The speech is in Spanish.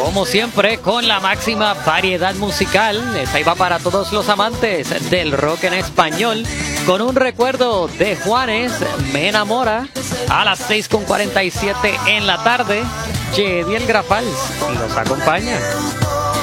Como siempre, con la máxima variedad musical. Esta iba para todos los amantes del rock en español. Con un recuerdo de Juanes, Me Enamora, a las 6:47 en la tarde. Yediel Grafals los acompaña.